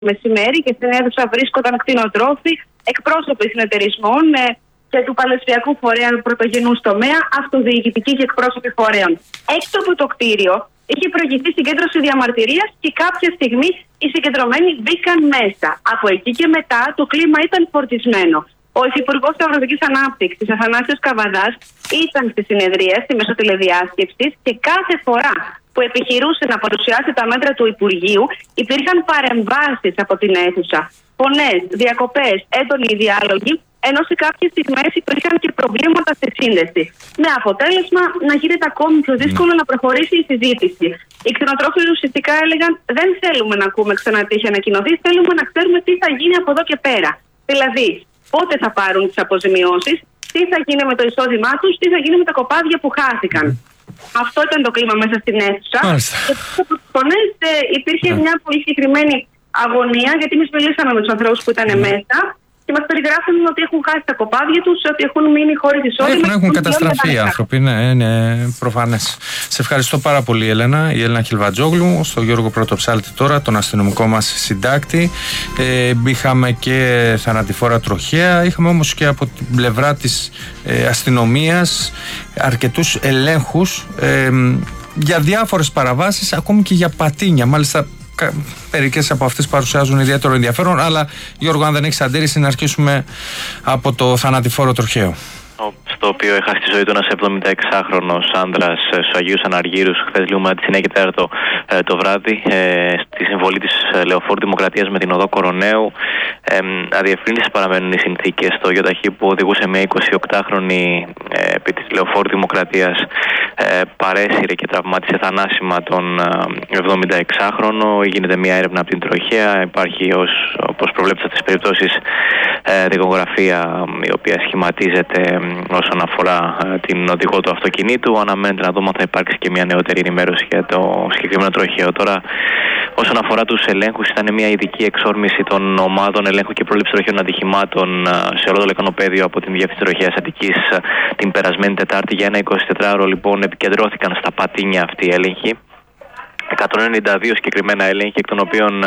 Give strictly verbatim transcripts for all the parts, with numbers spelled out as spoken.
μεσημέρι και στην αίθουσα βρίσκονταν κτηνοτρόφοι, εκπρόσωποι συνεταιρισμών ε, και του Παλαισιακού Φορέα Πρωτογενού τομέα, αυτοδιοικητικοί και εκπρόσωποι φορέων. Έξω από το κτίριο είχε προηγηθεί συγκέντρωση διαμαρτυρίας και κάποια στιγμή οι συγκεντρωμένοι μπήκαν μέσα. Από εκεί και μετά το κλίμα ήταν φορτισμένο. Ο Υφυπουργός Αγροτικής Ανάπτυξης, Αθανάσιος Καβαδάς, ήταν στη συνεδρία, στη μεσοτηλεδιάσκεψη και κάθε φορά που επιχειρούσε να παρουσιάσει τα μέτρα του Υπουργείου, υπήρχαν παρεμβάσεις από την αίθουσα. Φωνές, διακοπές, έντονοι διάλογοι, ενώ σε κάποιες στιγμές υπήρχαν και προβλήματα στη σύνδεση. Με αποτέλεσμα να γίνεται ακόμη πιο δύσκολο να προχωρήσει η συζήτηση. Οι κτηνοτρόφοι ουσιαστικά έλεγαν: δεν θέλουμε να ακούμε ξανά τι έχει ανακοινωθεί, θέλουμε να ξέρουμε τι θα γίνει από εδώ και πέρα. Δηλαδή, πότε θα πάρουν τις αποζημιώσεις, τι θα γίνει με το εισόδημά τους, τι θα γίνει με τα κοπάδια που χάθηκαν. Αυτό ήταν το κλίμα μέσα στην αίθουσα. Και από τις φωνές υπήρχε yeah. μια πολύ συγκεκριμένη αγωνία, γιατί εμείς μιλήσαμε με τους ανθρώπους που ήταν yeah. μέσα και μας περιγράφουν ότι έχουν χάσει τα κοπάδια τους, ότι έχουν μείνει χωρίς εισόδημα. Έχουν, έχουν καταστραφεί οι άνθρωποι, ναι, είναι προφανές. Σε ευχαριστώ πάρα πολύ, Έλενα. Η Έλενα Χιλβατζόγλου, στο Γιώργο Πρωτοψάλτη τώρα, τον αστυνομικό μας συντάκτη. Ε, είχαμε και θανατηφόρα τροχαία, είχαμε όμως και από την πλευρά της ε, αστυνομίας αρκετούς ελέγχους ε, για διάφορες παραβάσεις, ακόμη και για πατίνια. Μάλιστα, μερικές από αυτές παρουσιάζουν ιδιαίτερο ενδιαφέρον. Αλλά Γιώργο, αν δεν έχεις αντίρρηση, να αρχίσουμε από το θανατηφόρο τροχαίο, στο οποίο έχασε τη ζωή του ένας εβδομηνταεξάχρονος άνδρας στους Αγίους Αναργύρους χθες λίγο μετά τις εννιά και τέσσερα το, το βράδυ, ε, στη συμβολή της Λεωφόρου Δημοκρατίας με την οδό Κοροναίου. Ε, αδιευκρίνητες παραμένουν οι συνθήκες στο ΙΟΤΑΧΗ που οδηγούσε μια εικοσιοκτάχρονη ε, επί της Λεωφόρου Δημοκρατίας, ε, παρέσυρε και τραυμάτισε θανάσιμα τον ε, εβδομηνταεξάχρονο. Γίνεται μια έρευνα από την τροχαία. Υπάρχει, ως, όπως προβλέπετε στις περιπτώσεις, ε, δικογραφία η οποία σχηματίζεται όσον αφορά ε, την οδηγό του αυτοκινήτου. Αναμένεται να δούμε αν θα υπάρξει και μια νεότερη ενημέρωση για το συγκεκριμένο τροχαίο. Τώρα, όσον αφορά τους ελέγχους, ήταν μια ειδική εξόρμηση των ομάδων ελέγχου και πρόληψη τροχαίων ατυχημάτων ε, σε όλο το λεκανοπέδιο από την Διεύθυνση Τροχαίας Αττικής ε, την περασμένη Τετάρτη. Για ένα εικοσιτετράωρο λοιπόν επικεντρώθηκαν στα πατίνια αυτοί οι έλεγχοι. εκατόν ενενήντα δύο συγκεκριμένα έλεγχοι, εκ των οποίων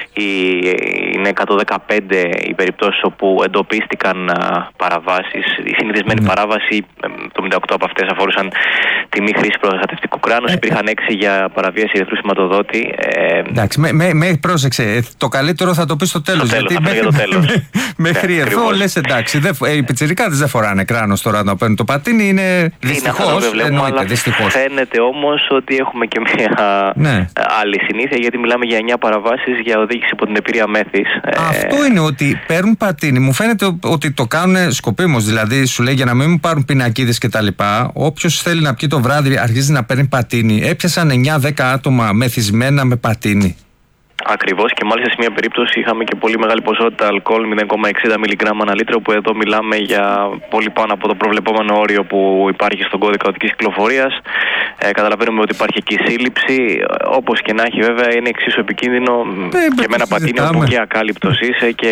είναι εκατόν δεκαπέντε οι περιπτώσεις όπου εντοπίστηκαν παραβάσεις. Η συνηθισμένη mm. παράβαση, εβδομήντα οκτώ από αυτές αφορούσαν τη μη χρήση προστατευτικού κράνους. Ε, Υπήρχαν έξι για παραβίαση ερυθρού σηματοδότη. Εντάξει, με, με, με πρόσεξε. Το καλύτερο θα το πει στο τέλος. Στο γιατί τέλος, μέχρι, το τέλος. μέχρι εδώ λες εντάξει. Δε, οι πιτσιρικάδες δεν φοράνε κράνος τώρα να παίρνουν το πατίνι. Είναι δυστυχώς. Φαίνεται όμως ότι έχουμε και μια. Ναι. άλλη συνήθεια, γιατί μιλάμε για εννιά παραβάσεις για οδήγηση υπό την επηρεία μέθης. Αυτό ε... είναι ότι παίρνουν πατίνι. Μου φαίνεται ότι το κάνουν σκοπίμως. Δηλαδή, σου λέει για να μην μου πάρουν πινακίδες κτλ. Όποιος θέλει να πιει το βράδυ αρχίζει να παίρνει πατίνι. Έπιασαν εννιά δέκα άτομα μεθυσμένα με πατίνι. Ακριβώς, και μάλιστα σε μια περίπτωση είχαμε και πολύ μεγάλη ποσότητα αλκοόλ, μηδέν κόμμα εξήντα μιλιγκράμμ ανά λίτρο, που εδώ μιλάμε για πολύ πάνω από το προβλεπόμενο όριο που υπάρχει στον κώδικα οδικής κυκλοφορίας. Ε, καταλαβαίνουμε ότι υπάρχει εκεί σύλληψη. Όπως και να έχει, βέβαια, είναι εξίσου επικίνδυνο ε, και με ένα πατίνιο που και ακάλυπτος είσαι. Και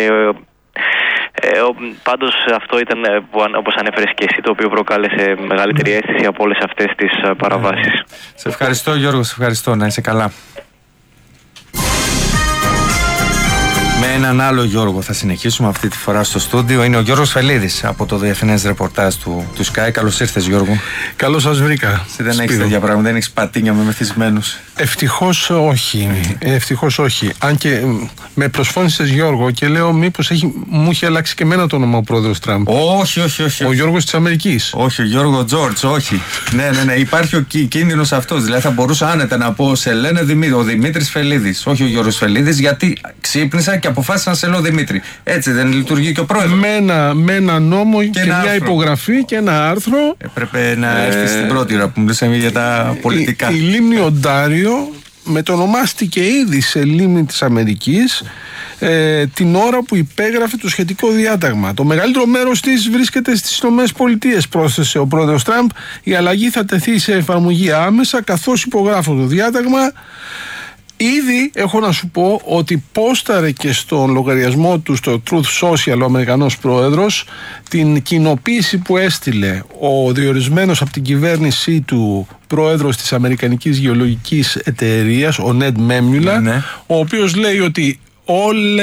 ε, πάντως αυτό ήταν, όπως ανέφερες και εσύ, το οποίο προκάλεσε μεγαλύτερη αίσθηση από όλες αυτές τις παραβάσεις. Σε ευχαριστώ, Γιώργο, σε ευχαριστώ. Να είσαι καλά. Με έναν άλλο Γιώργο θα συνεχίσουμε αυτή τη φορά στο στούντιο. Είναι ο Γιώργος Φελίδης από το διεθνές ρεπορτάζ του, του Sky. Καλώς ήρθες, Γιώργο. Καλώς σας βρήκα. Εσύ δεν έχεις τέτοια πράγματα, δεν έχεις πατίνια με μεθυσμένους. Ευτυχώς όχι. Ευτυχώς όχι. Αν και με προσφώνησες, Γιώργο, και λέω μήπως έχει, μου έχει αλλάξει και εμένα το όνομα ο πρόεδρος Τραμπ. Όχι, όχι, όχι. Ο Γιώργος της Αμερικής. Όχι, ο Γιώργο Τζόρτζ, όχι. ναι, ναι, ναι. Υπάρχει ο κίνδυνος αυτός. Δηλαδή θα μπορούσα άνετα να πω σε λένε Δημήτρη, ο Δημήτρης Φελίδης. Όχι ο Γιώργος Φελίδης, γιατί ξύπνησα και αποφάσισα να σε λέω Δημήτρη. Έτσι δεν λειτουργεί και ο πρόεδρος. Με ένα, με ένα νόμο και, και ένα μια άρθρο. Υπογραφή και ένα άρθρο. Έπρεπε να ε, έρθει στην πρώτη ώρα που μιλήσαμε για τα πολιτικά. Η, η λίμνη Οντάριο μετονομάστηκε ήδη σε λίμνη της Αμερικής ε, την ώρα που υπέγραφε το σχετικό διάταγμα. Το μεγαλύτερο μέρος της βρίσκεται στις ΗΠΑ, πρόσθεσε ο πρόεδρος Τραμπ. Η αλλαγή θα τεθεί σε εφαρμογή άμεσα καθώς υπογράφω το διάταγμα. Ήδη έχω να σου πω ότι πόσταρε και στον λογαριασμό του στο Truth Social ο Αμερικανός πρόεδρος την κοινοποίηση που έστειλε ο διορισμένος από την κυβέρνησή του πρόεδρος της Αμερικανικής Γεωλογικής Εταιρείας, ο Νεντ Μέμιουλα, ναι. ο οποίος λέει ότι όλες